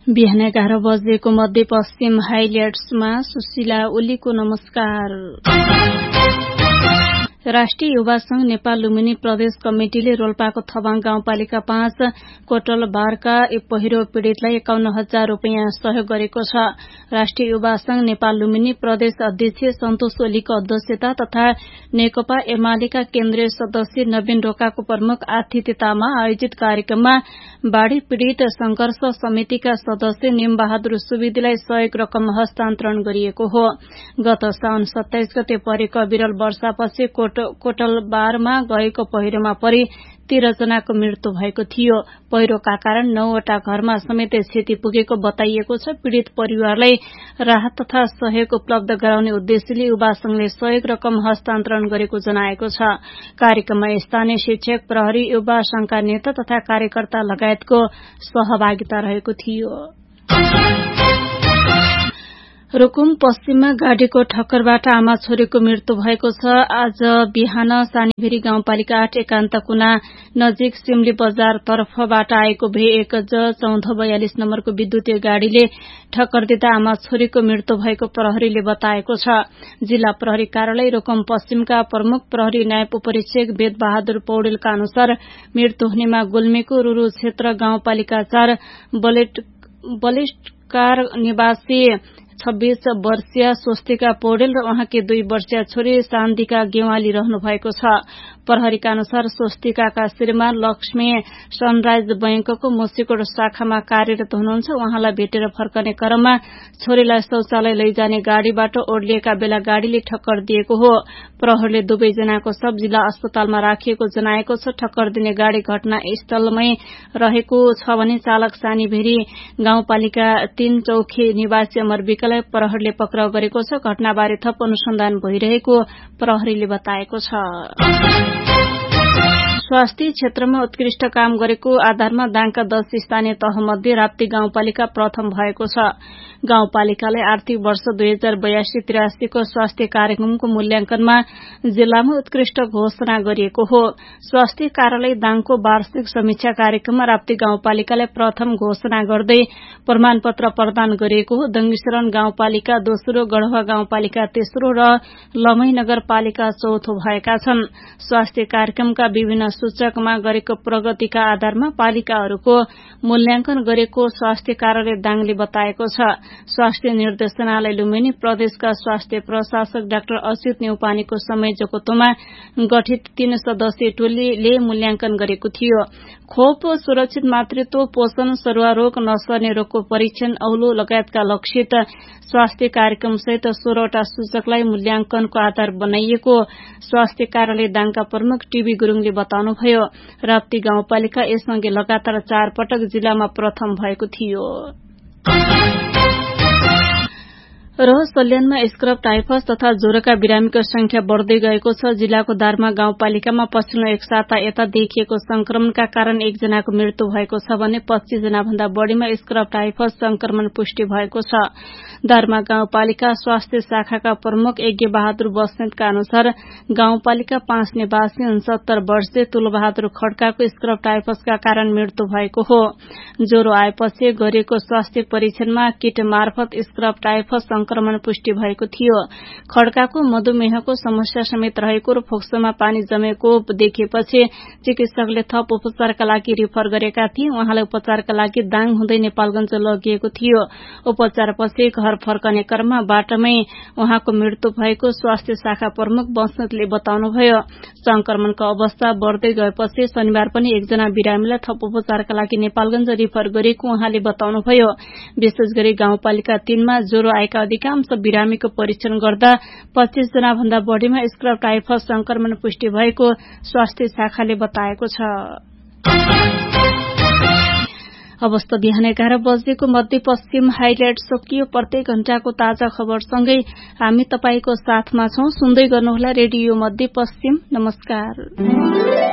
बिहान 11 बजेको मध्यपश्चिम हाइलाइट्समा सुशीला ओलीको नमस्कार। राष्ट्रिय युवा संघ नेपाल लुम्बिनी प्रदेश कमिटिले रोल्पाको थबाङ गाउँपालिका 5 कोटल बारका पहिरो पीड़ितलाई 51,000 रूपियाँ सहयोग गरेको छ। राष्ट्रिय युवा संघ नेपाल लुम्बिनी प्रदेश अध्यक्ष सन्तोष ओलीको अध्यक्षता तथा नेकपा एमालेका केन्द्रीय सदस्य नवीन रोकाको प्रमुख आतिथ्यतामा आयोजित कार्यक्रममा बाढ़ी पीड़ित संघर्ष समितिका सदस्य निमबहादुर सुवेदीलाई सहयोग रकम हस्तान्तरण गरिएको हो। गत साउन 27 गते परेको अविरल वर्षापछि कोटलबारमा गएको पहिरोमा परि 13 जनाको मृत्यु भएको थियो। पहिरोका कारण 9 वटा घरमा समेत क्षति पुगेको बताइएको छ। पीड़ित परिवारलाई राहत तथा सहयोग उपलब्ध गराउने उद्देश्यले युवा संघले सहयोग रकम हस्तान्तरण गरेको जनाएको छ। कार्यक्रममा स्थानीय शिक्षक, प्रहरी, युवा संघका नेता तथा कार्यकर्ता लगायतको सहभागिता रहेको थियो। रुकुम पश्चिममा गाडीको ठक्करबाट आमा छोरीको मृत्यु भएको छ। आज बिहान सानीभेरी गाउँपालिका 8 एकान्त कुना नजिक सिमली बजार तर्फबाट आएको V1 1442 नम्बरको विद्युतीय गाड़ीले ठक्कर दिँदा आमा छोरीको मृत्यु भएको प्रहरीले बताएको छ। जिल्ला प्रहरी कार्यालय रुकुम पश्चिमका प्रमुख प्रहरी न्याय उपरीक्षक वेद बहादुर पौडेलका अनुसार मृत्यु हुनेमा गुल्मीको रुरु क्षेत्र गाउँपालिका 4 बलिष्ठकार निवासी 26 वर्षीय स्वस्तिका पौडेल र उहाँकी 2 वर्षीय छोरी सान्दिका गेवाली रहनु भएको छ। प्रहरीका अनुसार स्वस्तिकाका श्रीमान लक्ष्मी सनराइज बैंकको मुसिकोट शाखामा कार्यरत हुनुहुन्छ। उहाँलाई भेटेर फर्कने क्रममा छोरीलाई शौचालय लैजाने गाड़ीबाट ओर्लिएका बेला गाड़ीले ठक्कर दिएको हो। प्रहरीले दुवैजनाको शव जिल्ला अस्पतालमा राखिएको जनाएको छ। ठक्कर दिने गाड़ी घटनास्थलमै रहेको छ भने चालक सानीभेरी गाउँपालिका 3 चौखी निवासी अमर विकलाई प्रहरीले पक्राउ गरेको छ। घटनाबारे थप अनुसन्धान भइरहेको प्रहरीले बताएको छ। स्वास्थ्य क्षेत्रमा उत्कृष्ट काम गरेको आधारमा दाङका 10 स्थानीय तहमध्ये राप्ती गाउँपालिका प्रथम भएको छ। गाउँपालिकाले आर्थिक वर्ष 2082-83 को स्वास्थ्य कार्यक्रमको मूल्याङ्कनमा जिल्लामा उत्कृष्ट घोषणा गरिएको हो। स्वास्थ्य कार्यालय दाङको वार्षिक समीक्षा कार्यक्रममा राप्ती गाउँपालिकालाई प्रथम घोषणा गर्दै प्रमाणपत्र प्रदान गरिएको हो। दङ्गीशरण गाउँपालिका दोस्रो, गढवा गाउँपालिका तेस्रो र लमही नगरपालिका चौथो भएका छन्। स्वास्थ्य कार्यक्रमका विभिन्न सूचकमा गरेको प्रगतिका आधारमा पालिकाहरूको मूल्याङ्कन गरेको स्वास्थ्य कार्यालय दाङले बताएको छ। स्वास्थ्य निर्देशनालय लुम्बिनी प्रदेशका स्वास्थ्य प्रशासक डाक्टर अच्युत न्यौपानेको संयोजकत्वमा गठित 3 सदस्यीय टोलीले मूल्याङ्कन गरेको थियो। खोप, सुरक्षित मातृत्व, पोषण, सरुवा रोग, नसर्ने रोगको परीक्षण, औलो लगायतका लक्षित स्वास्थ्य कार्यक्रम सहित 16 वटा सूचकलाई मूल्याङ्कनको आधार बनाइएको स्वास्थ्य कार्यालय दाङका प्रमुख टीबी गुरूङले बताउनुभयो। राप्ती गाउँपालिका यससँगै लगातार 4 पटक जिल्लामा प्रथम भएको थियो। र सल्यानमा स्क्रब, टाइफस तथा ज्वरोका बिरामीको संख्या बढ़दै गएको छ। जिल्लाको दार्मा गाउँपालिकामा पछिल्लो 1 साता यता देखिएको संक्रमणका कारण 1 जनाको मृत्यु भएको छ भने 25 जना भन्दा बढ़ीमा स्क्रब टाइफस संक्रमण पुष्टि भएको छ। दार्मा गाउँपालिका स्वास्थ्य शाखाका प्रमुख यज्ञ बहादुर बस्नेतका अनुसार गाउँपालिका 5 निवासी 69 वर्षीय तुलबहादुर खड्काको स्क्रब टाइफसका कारण मृत्यु भएको हो। ज्वरो आएपछि गरिएको स्वास्थ्य परीक्षणमा किट मार्फत स्क्रब टाइफस संक्रमण पुष्टि भएको थियो। खड्काको मधुमेहको समस्या समेत रहेको र फोक्सोमा पानी जमेको देखेपछि चिकित्सकले थप उपचारका लागि रिफर गरेका थिए। उहाँलाई उपचारका लागि दाङ हुँदै नेपालगञ्ज लगिएको थियो। उपचारपछि घर फर्कने क्रममा बाटोमै उहाँको मृत्यु भएको स्वास्थ्य शाखा प्रमुख बस्नेतले बताउनुभयो। संक्रमणको अवस्था बढ़दै गएपछि शनिबार पनि 1 जना बिरामीलाई थप उपचारका लागि नेपालगञ्ज रिफर गरेको उहाँले बताउनुभयो। विशेष गरी गाउँपालिका 3 मा ज्वरो आएका अधिकांश बिरामीको परीक्षण गर्दा 25 जना भन्दा बढ़ीमा स्क्रब टाइफस संक्रमण पुष्टि भएको स्वास्थ्य शाखाले बताएको छ। अवस्था बिहान 11 बजेको मध्यपश्चिम हाइलाइट सकियो। प्रत्येक घण्टाको ताजा खबरसँगै हामी तपाईको साथमा छौं। सुन्दै गर्नुहोला रेडियो मध्यपश्चिम। नमस्कार।